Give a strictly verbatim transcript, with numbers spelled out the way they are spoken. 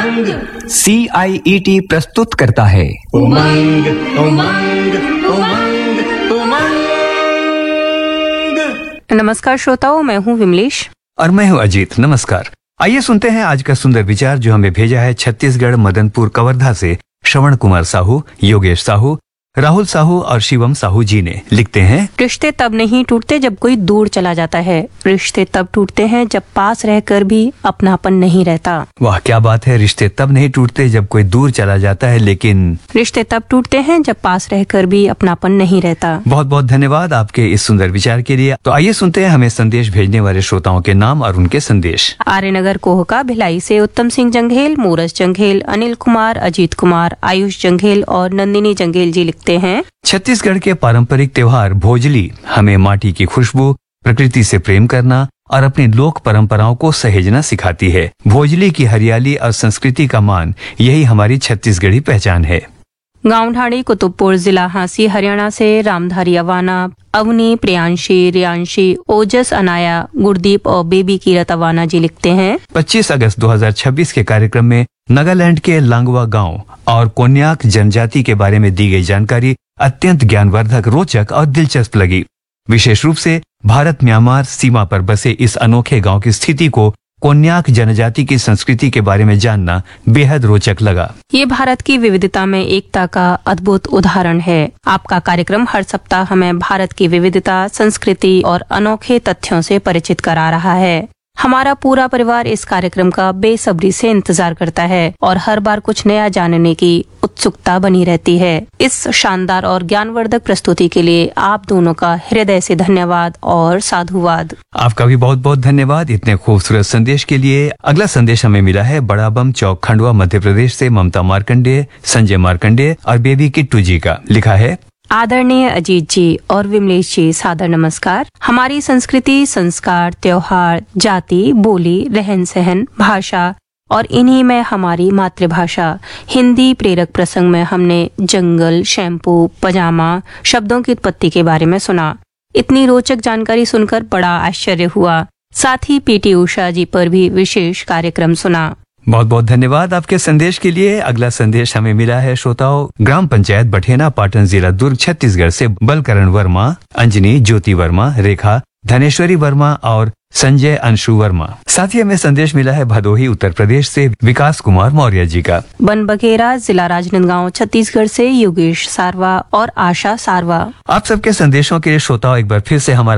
उमंग सी आई E T प्रस्तुत करता है उमंग उमंग उमंग उमंग। नमस्कार श्रोताओं, मैं हूँ विमलेश और मैं हूँ अजीत। नमस्कार। आइए सुनते हैं आज का सुंदर विचार जो हमें भेजा है छत्तीसगढ़ मदनपुर कवर्धा से श्रवण कुमार साहू, योगेश साहू, राहुल साहू और शिवम साहू जी ने। लिखते हैं, रिश्ते तब नहीं टूटते जब कोई दूर चला जाता है। रिश्ते तब टूटते हैं जब पास रहकर भी अपनापन नहीं रहता। वाह क्या बात है। रिश्ते तब नहीं टूटते जब कोई दूर चला जाता है, लेकिन रिश्ते तब टूटते हैं जब पास रहकर भी अपनापन नहीं रहता। बहुत बहुत धन्यवाद आपके इस सुंदर विचार के लिए। तो आइए सुनते हैं हमें संदेश भेजने वाले श्रोताओं के नाम और उनके संदेश। आर्यनगर कोहका भिलाई से उत्तम सिंह जंघेल, मूरज जंघेल, अनिल कुमार, अजीत कुमार, आयुष जंघेल और नंदिनी जंघेल जी लिखते हैं, छत्तीसगढ़ के पारंपरिक त्योहार भोजली हमें माटी की खुशबू, प्रकृति से प्रेम करना और अपनी लोक परंपराओं को सहेजना सिखाती है। भोजली की हरियाली और संस्कृति का मान, यही हमारी छत्तीसगढ़ी पहचान है। गांव ढाणी कुतुबपुर जिला हांसी हरियाणा से रामधारी अवाना, अवनी, प्रियांशी, रियांशी, ओजस, अनाया, गुरदीप और बेबी कीरत अवाना जी लिखते हैं, पच्चीस अगस्त दो हज़ार छब्बीस के कार्यक्रम में नागालैंड के लांगवा गांव और कोन्याक जनजाति के बारे में दी गई जानकारी अत्यंत ज्ञानवर्धक, रोचक और दिलचस्प लगी। विशेष रूप से भारत म्यांमार सीमा पर बसे इस अनोखे गांव की स्थिति को, कोन्याक जनजाति की संस्कृति के बारे में जानना बेहद रोचक लगा। ये भारत की विविधता में एकता का अद्भुत उदाहरण है। आपका कार्यक्रम हर सप्ताह हमें भारत की विविधता, संस्कृति और अनोखे तथ्यों से परिचित करा रहा है। हमारा पूरा परिवार इस कार्यक्रम का बेसब्री से इंतजार करता है और हर बार कुछ नया जानने की उत्सुकता बनी रहती है। इस शानदार और ज्ञानवर्धक प्रस्तुति के लिए आप दोनों का हृदय से धन्यवाद और साधुवाद। आपका भी बहुत बहुत धन्यवाद इतने खूबसूरत संदेश के लिए। अगला संदेश हमें मिला है बड़ा बम चौक, खंडवा, मध्य प्रदेश से ममता मार्कंडेय, संजय मार्कंडेय और बेबी किट्टू जी का। लिखा है, आदरणीय अजीत जी और विमलेश जी, सादर नमस्कार। हमारी संस्कृति, संस्कार, त्योहार, जाति, बोली, रहन सहन, भाषा और इन्हीं में हमारी मातृभाषा हिंदी प्रेरक प्रसंग में हमने जंगल, शैम्पू, पजामा शब्दों की उत्पत्ति के बारे में सुना। इतनी रोचक जानकारी सुनकर बड़ा आश्चर्य हुआ। साथ ही पीटी उषा जी पर भी विशेष कार्यक्रम सुना। बहुत बहुत धन्यवाद आपके संदेश के लिए। अगला संदेश हमें मिला है श्रोताओं ग्राम पंचायत बठेना, पाटन, जिला दुर्ग, छत्तीसगढ़ से बलकरण वर्मा, अंजनी, ज्योति वर्मा, रेखा, धनेश्वरी वर्मा और संजय अंशु वर्मा। साथ ही हमें संदेश मिला है भदोही, उत्तर प्रदेश से विकास कुमार मौर्य जी का। बन बघेरा, जिला राजनांदगांव, छत्तीसगढ़ से योगेश सारवा और आशा सारवा। आप सबके संदेशों के लिए श्रोताओं एक बार फिर से हमारा